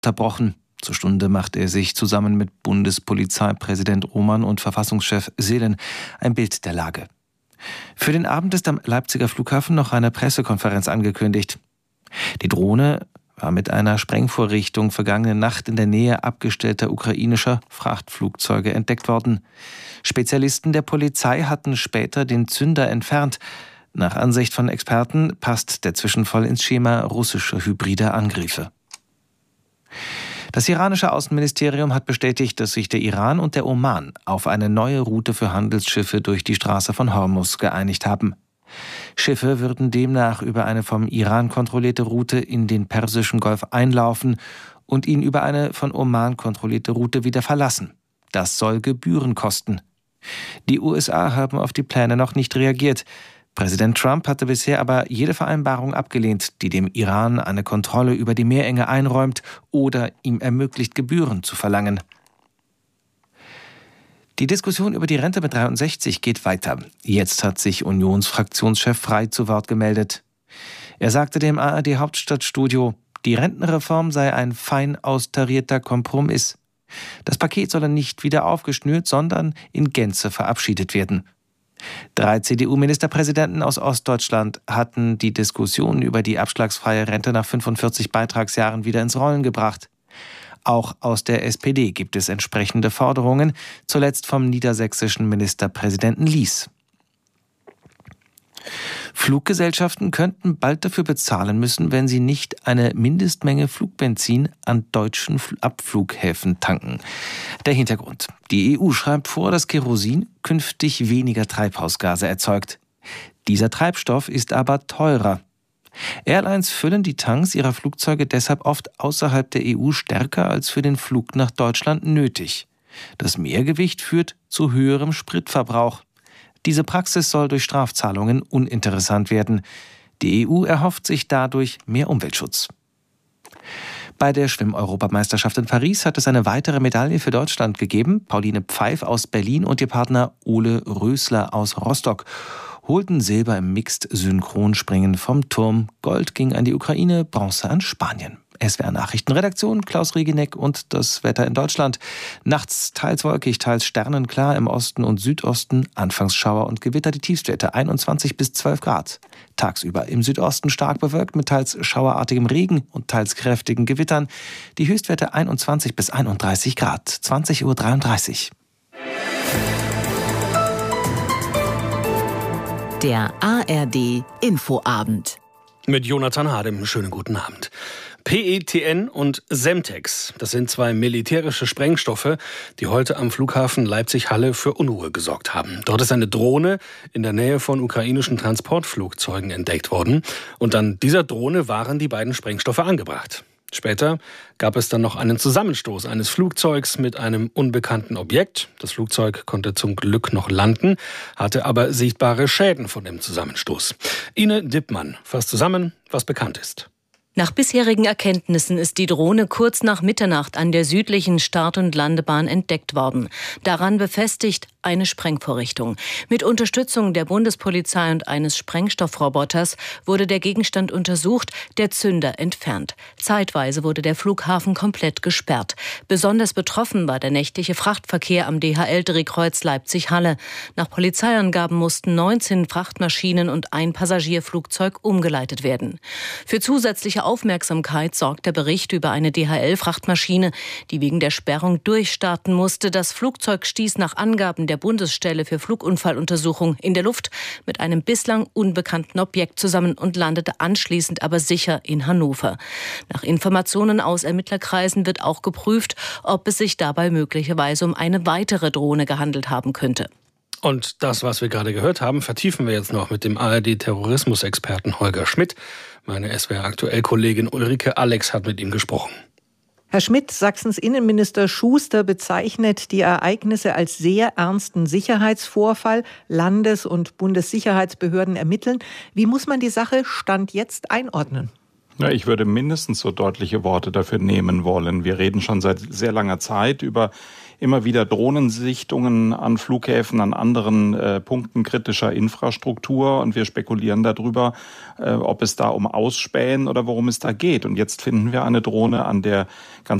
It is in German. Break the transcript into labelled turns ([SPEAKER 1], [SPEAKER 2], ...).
[SPEAKER 1] unterbrochen. Zur Stunde macht er sich zusammen mit Bundespolizeipräsident Roman und Verfassungschef Seelen ein Bild der Lage. Für den Abend ist am Leipziger Flughafen noch eine Pressekonferenz angekündigt. Die Drohne war mit einer Sprengvorrichtung vergangene Nacht in der Nähe abgestellter ukrainischer Frachtflugzeuge entdeckt worden. Spezialisten der Polizei hatten später den Zünder entfernt. Nach Ansicht von Experten passt der Zwischenfall ins Schema russischer hybrider Angriffe. Das iranische Außenministerium hat bestätigt, dass sich der Iran und der Oman auf eine neue Route für Handelsschiffe durch die Straße von Hormuz geeinigt haben. Schiffe würden demnach über eine vom Iran kontrollierte Route in den Persischen Golf einlaufen und ihn über eine von Oman kontrollierte Route wieder verlassen. Das soll Gebühren kosten. Die USA haben auf die Pläne noch nicht reagiert. Präsident Trump hatte bisher aber jede Vereinbarung abgelehnt, die dem Iran eine Kontrolle über die Meerenge einräumt oder ihm ermöglicht, Gebühren zu verlangen. Die Diskussion über die Rente mit 63 geht weiter. Jetzt hat sich Unionsfraktionschef Frey zu Wort gemeldet. Er sagte dem ARD-Hauptstadtstudio, die Rentenreform sei ein fein austarierter Kompromiss. Das Paket solle nicht wieder aufgeschnürt, sondern in Gänze verabschiedet werden. 3 CDU-Ministerpräsidenten aus Ostdeutschland hatten die Diskussion über die abschlagsfreie Rente nach 45 Beitragsjahren wieder ins Rollen gebracht. Auch aus der SPD gibt es entsprechende Forderungen, zuletzt vom niedersächsischen Ministerpräsidenten Lies. Fluggesellschaften könnten bald dafür bezahlen müssen, wenn sie nicht eine Mindestmenge Flugbenzin an deutschen Abflughäfen tanken. Der Hintergrund: Die EU schreibt vor, dass Kerosin künftig weniger Treibhausgase erzeugt. Dieser Treibstoff ist aber teurer. Airlines füllen die Tanks ihrer Flugzeuge deshalb oft außerhalb der EU stärker als für den Flug nach Deutschland nötig. Das Mehrgewicht führt zu höherem Spritverbrauch. Diese Praxis soll durch Strafzahlungen uninteressant werden. Die EU erhofft sich dadurch mehr Umweltschutz. Bei der Schwimm-Europameisterschaft in Paris hat es eine weitere Medaille für Deutschland gegeben. Pauline Pfeif aus Berlin und ihr Partner Ole Rösler aus Rostock holten Silber im Mixed-Synchronspringen vom Turm. Gold ging an die Ukraine, Bronze an Spanien. SWR-Nachrichtenredaktion Klaus Regeneck und das Wetter in Deutschland. Nachts teils wolkig, teils sternenklar im Osten und Südosten. Anfangs Schauer und Gewitter, die Tiefstwerte 21 bis 12 Grad. Tagsüber im Südosten stark bewölkt mit teils schauerartigem Regen und teils kräftigen Gewittern. Die Höchstwerte 21 bis 31 Grad. 20:33 Uhr.
[SPEAKER 2] Der ARD Infoabend.
[SPEAKER 3] Mit Jonathan Hadem. Schönen guten Abend. PETN und Semtex, das sind 2 militärische Sprengstoffe, die heute am Flughafen Leipzig-Halle für Unruhe gesorgt haben. Dort ist eine Drohne in der Nähe von ukrainischen Transportflugzeugen entdeckt worden. Und an dieser Drohne waren die beiden Sprengstoffe angebracht. Später gab es dann noch einen Zusammenstoß eines Flugzeugs mit einem unbekannten Objekt. Das Flugzeug konnte zum Glück noch landen, hatte aber sichtbare Schäden von dem Zusammenstoß. Ine Dippmann fasst zusammen, was bekannt ist.
[SPEAKER 2] Nach bisherigen Erkenntnissen ist die Drohne kurz nach Mitternacht an der südlichen Start- und Landebahn entdeckt worden. Daran befestigt eine Sprengvorrichtung. Mit Unterstützung der Bundespolizei und eines Sprengstoffroboters wurde der Gegenstand untersucht, der Zünder entfernt. Zeitweise wurde der Flughafen komplett gesperrt. Besonders betroffen war der nächtliche Frachtverkehr am DHL-Drehkreuz Leipzig-Halle. Nach Polizeiangaben mussten 19 Frachtmaschinen und ein Passagierflugzeug umgeleitet werden. Für zusätzliche Aufmerksamkeit sorgt der Bericht über eine DHL-Frachtmaschine, die wegen der Sperrung durchstarten musste. Das Flugzeug stieß nach Angaben der Bundesstelle für Flugunfalluntersuchung in der Luft mit einem bislang unbekannten Objekt zusammen und landete anschließend aber sicher in Hannover. Nach Informationen aus Ermittlerkreisen wird auch geprüft, ob es sich dabei möglicherweise um eine weitere Drohne gehandelt haben könnte.
[SPEAKER 3] Und das, was wir gerade gehört haben, vertiefen wir jetzt noch mit dem ARD-Terrorismusexperten Holger Schmidt. Meine SWR-Aktuell-Kollegin Ulrike Alex hat mit ihm gesprochen.
[SPEAKER 4] Herr Schmidt, Sachsens Innenminister Schuster bezeichnet die Ereignisse als sehr ernsten Sicherheitsvorfall. Landes- und Bundessicherheitsbehörden ermitteln. Wie muss man die Sache Stand jetzt einordnen?
[SPEAKER 5] Ja, ich würde mindestens so deutliche Worte dafür nehmen wollen. Wir reden schon seit sehr langer Zeit über immer wieder Drohnensichtungen an Flughäfen, an anderen Punkten kritischer Infrastruktur. Und wir spekulieren darüber, ob es da um Ausspähen oder worum es da geht. Und jetzt finden wir eine Drohne an der ganz